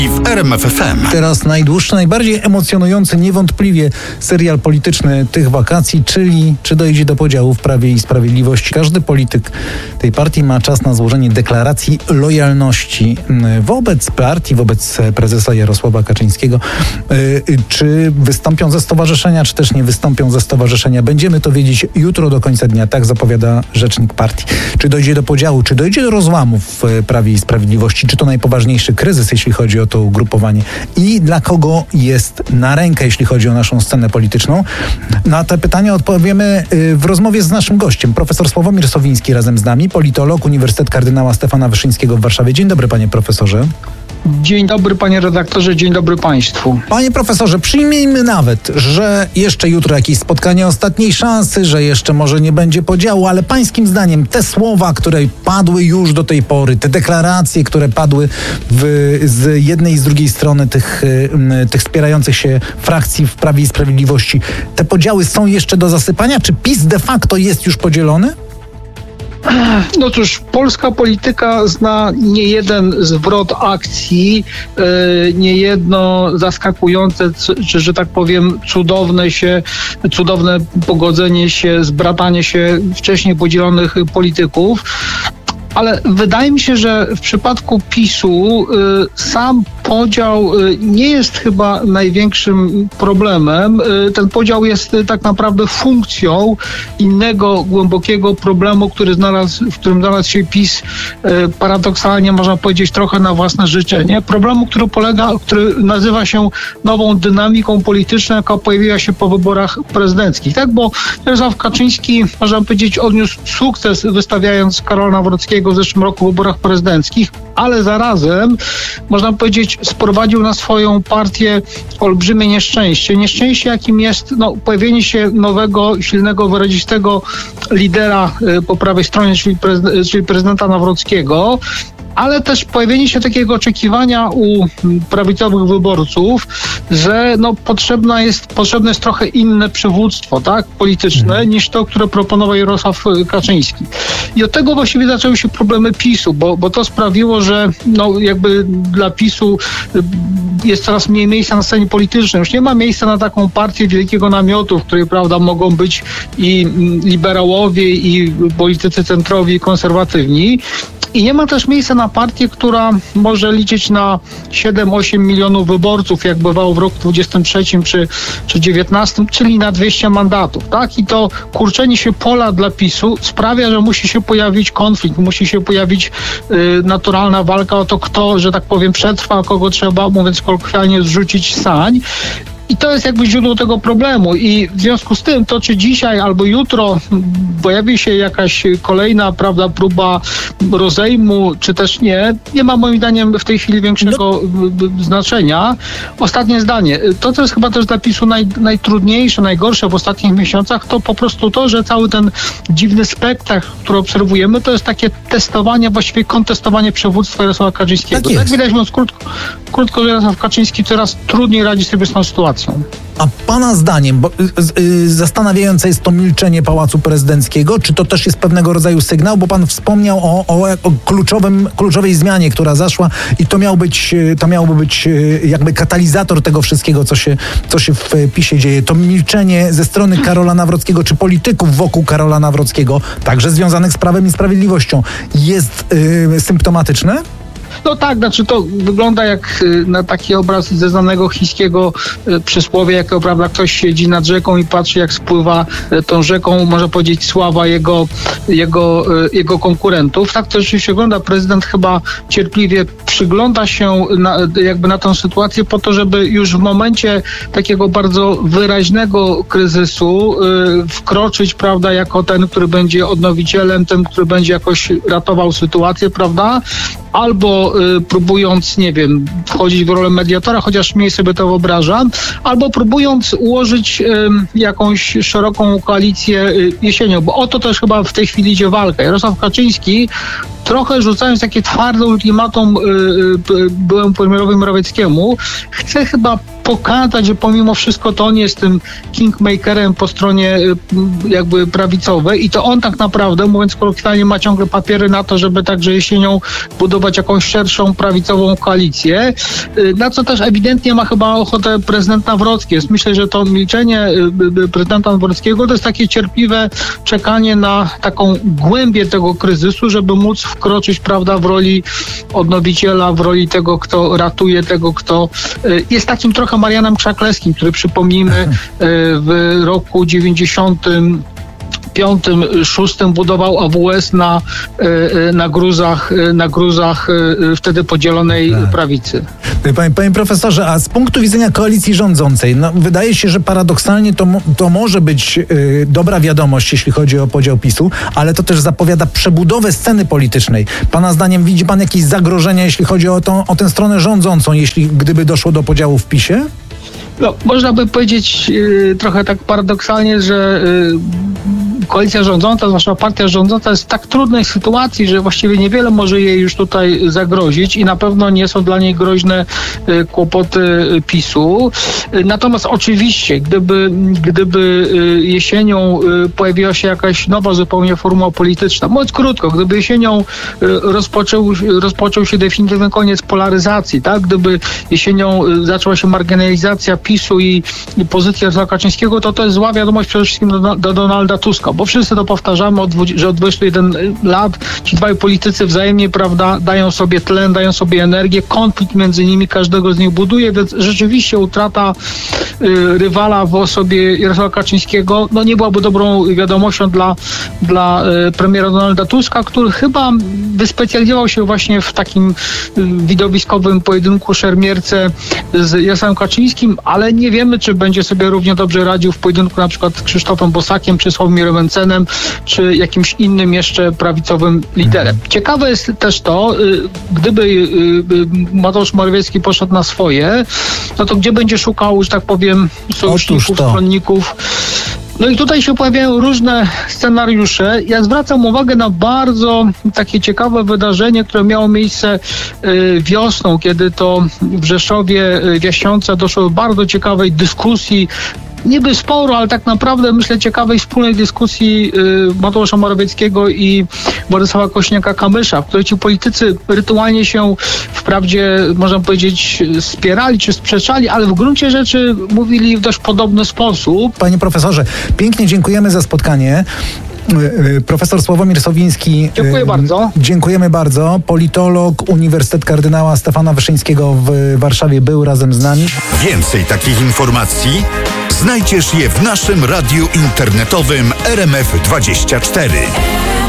I w RMF FM. Teraz najdłuższy, najbardziej emocjonujący niewątpliwie serial polityczny tych wakacji, czyli czy dojdzie do podziału w Prawie i Sprawiedliwości. Każdy polityk tej partii ma czas na złożenie deklaracji lojalności wobec partii, wobec prezesa Jarosława Kaczyńskiego. Czy wystąpią ze stowarzyszenia, czy też nie wystąpią ze stowarzyszenia. Będziemy to wiedzieć jutro do końca dnia, tak zapowiada rzecznik partii. Czy dojdzie do podziału, czy dojdzie do rozłamów w Prawie i Sprawiedliwości, czy to najpoważniejszy kryzys, jeśli chodzi o to ugrupowanie i dla kogo jest na rękę, jeśli chodzi o naszą scenę polityczną. Na te pytania odpowiemy w rozmowie z naszym gościem, profesor Sławomir Sowiński razem z nami, politolog, Uniwersytet Kardynała Stefana Wyszyńskiego w Warszawie. Dzień dobry, panie profesorze. Dzień dobry, panie redaktorze, dzień dobry państwu. Panie profesorze, przyjmijmy nawet, że jeszcze jutro jakieś spotkanie ostatniej szansy, że jeszcze może nie będzie podziału, ale pańskim zdaniem te słowa, które padły już do tej pory, te deklaracje, które padły z jednej i z drugiej strony tych wspierających się frakcji w Prawie i Sprawiedliwości, te podziały są jeszcze do zasypania? Czy PiS de facto jest już podzielony? No cóż, polska polityka zna niejeden zwrot akcji, niejedno zaskakujące, czy że tak powiem cudowne pogodzenie się, zbratanie się wcześniej podzielonych polityków. Ale wydaje mi się, że w przypadku PiS-u sam podział nie jest chyba największym problemem. Ten podział jest tak naprawdę funkcją innego głębokiego problemu, w którym znalazł się PiS paradoksalnie, można powiedzieć, trochę na własne życzenie. Problemu, który nazywa się nową dynamiką polityczną, jaka pojawiła się po wyborach prezydenckich. Tak, bo Jarosław Kaczyński, można powiedzieć, odniósł sukces, wystawiając Karola Nawrockiego w zeszłym roku w wyborach prezydenckich, ale zarazem, można powiedzieć, sprowadził na swoją partię olbrzymie nieszczęście. Nieszczęście, jakim jest pojawienie się nowego, silnego, wyrazistego lidera po prawej stronie, czyli prezydenta Nawrockiego, ale też pojawienie się takiego oczekiwania u prawicowych wyborców, że potrzebne jest trochę inne przywództwo, tak, polityczne, niż to, które proponował Jarosław Kaczyński. I od tego właściwie zaczęły się problemy PiS-u, bo to sprawiło, że jakby dla PiS-u jest coraz mniej miejsca na scenie politycznej. Już nie ma miejsca na taką partię wielkiego namiotu, w której, prawda, mogą być i liberałowie, i politycy centrowi, i konserwatywni. I nie ma też miejsca na partię, która może liczyć na 7-8 milionów wyborców, jak bywało w roku 23 czy 19, czyli na 200 mandatów. Tak? I to kurczenie się pola dla PiS-u sprawia, że musi się pojawić konflikt, musi się pojawić naturalna walka o to, kto, że tak powiem, przetrwa, kogo trzeba, mówiąc kolokwialnie, zrzucić sań. I to jest jakby źródło tego problemu i w związku z tym to, czy dzisiaj albo jutro pojawi się jakaś kolejna, prawda, próba rozejmu, czy też nie ma moim zdaniem w tej chwili większego znaczenia. Ostatnie zdanie. To, co jest chyba też dla PiS-u najtrudniejsze, najgorsze w ostatnich miesiącach, to po prostu to, że cały ten dziwny spektakl, który obserwujemy, to jest takie testowanie, właściwie kontestowanie przywództwa Jarosława Kaczyńskiego. Tak widać, mówiąc krótko, Jarosław Kaczyński coraz trudniej radzi sobie z tą sytuacją. A pana zdaniem, bo zastanawiające jest to milczenie Pałacu Prezydenckiego, czy to też jest pewnego rodzaju sygnał, bo pan wspomniał o kluczowej zmianie, która zaszła i to miałby być jakby katalizator tego wszystkiego, co się w PiS-ie dzieje. To milczenie ze strony Karola Nawrockiego, czy polityków wokół Karola Nawrockiego, także związanych z Prawem i Sprawiedliwością, jest symptomatyczne? No tak, znaczy to wygląda jak na taki obraz ze znanego chińskiego przysłowia, jak prawda ktoś siedzi nad rzeką i patrzy, jak spływa tą rzeką, można powiedzieć, sława jego konkurentów. Tak to rzeczywiście wygląda. Prezydent chyba cierpliwie przygląda się na tą sytuację po to, żeby już w momencie takiego bardzo wyraźnego kryzysu wkroczyć, prawda, jako ten, który będzie odnowicielem, ten, który będzie jakoś ratował sytuację, prawda? Albo próbując, nie wiem, wchodzić w rolę mediatora, chociaż mniej sobie to wyobrażam, albo próbując ułożyć jakąś szeroką koalicję jesienią, bo o to też chyba w tej chwili idzie walka. Jarosław Kaczyński trochę rzucając takie twarde ultimatum byłemu premierowi Morawieckiemu, chce chyba pokazać, że pomimo wszystko to on jest tym kingmakerem po stronie jakby prawicowej i to on tak naprawdę, mówiąc kolokwialnie, ma ciągle papiery na to, żeby także jesienią budować jakąś szerszą prawicową koalicję, na co też ewidentnie ma chyba ochotę prezydent Nawrocki. Więc myślę, że to milczenie prezydenta Nawrockiego to jest takie cierpliwe czekanie na taką głębię tego kryzysu, żeby móc wkroczyć, prawda, w roli odnowiciela, w roli tego, kto ratuje, tego, kto jest takim trochę Marianem Krzaklewskim, który, przypomnijmy, w roku 95-6 budował AWS na gruzach wtedy podzielonej prawicy. Panie profesorze, a z punktu widzenia koalicji rządzącej, wydaje się, że paradoksalnie to może być dobra wiadomość, jeśli chodzi o podział PiS-u, ale to też zapowiada przebudowę sceny politycznej. Pana zdaniem widzi pan jakieś zagrożenia, jeśli chodzi o tę stronę rządzącą, gdyby doszło do podziału w PiS-ie? No, można by powiedzieć trochę tak paradoksalnie, że koalicja rządząca, zwłaszcza partia rządząca jest w tak trudnej sytuacji, że właściwie niewiele może jej już tutaj zagrozić i na pewno nie są dla niej groźne kłopoty PiS-u. Natomiast oczywiście, gdyby jesienią pojawiła się jakaś nowa zupełnie formuła polityczna, mówiąc krótko, gdyby jesienią rozpoczął się definitywny koniec polaryzacji, tak? Gdyby jesienią zaczęła się marginalizacja PiS-u i pozycji Jarosława Kaczyńskiego, to jest zła wiadomość przede wszystkim do Donalda Tuska, bo wszyscy to powtarzamy, że od 21 lat ci dwaj politycy wzajemnie, prawda, dają sobie tlen, dają sobie energię, konflikt między nimi każdego z nich buduje, więc rzeczywiście utrata rywala w osobie Jarosława Kaczyńskiego nie byłaby dobrą wiadomością dla premiera Donalda Tuska, który chyba wyspecjalizował się właśnie w takim widowiskowym pojedynku szermierce z Jarosławem Kaczyńskim, ale nie wiemy, czy będzie sobie równie dobrze radził w pojedynku na przykład z Krzysztofem Bosakiem, czy Sławomirem Mencenem, czy jakimś innym jeszcze prawicowym liderem. Ciekawe jest też to, gdyby Mateusz Morawiecki poszedł na swoje, to gdzie będzie szukał, że tak powiem, sojuszników, stronników. No i tutaj się pojawiają różne scenariusze. Ja zwracam uwagę na bardzo takie ciekawe wydarzenie, które miało miejsce wiosną, kiedy to w Rzeszowie, w Jaśniące doszło do bardzo ciekawej dyskusji, niby sporu, ale tak naprawdę myślę ciekawej wspólnej dyskusji Mateusza Morawieckiego i Władysława Kosiniaka-Kamysza, w której ci politycy rytualnie się wprawdzie, można powiedzieć, spierali czy sprzeczali, ale w gruncie rzeczy mówili w dość podobny sposób. Panie profesorze, pięknie dziękujemy za spotkanie. Profesor Sławomir Sowiński. Dziękuję bardzo. Dziękujemy bardzo. Politolog, Uniwersytet Kardynała Stefana Wyszyńskiego w Warszawie był razem z nami. Więcej takich informacji znajdziesz je w naszym radiu internetowym RMF24.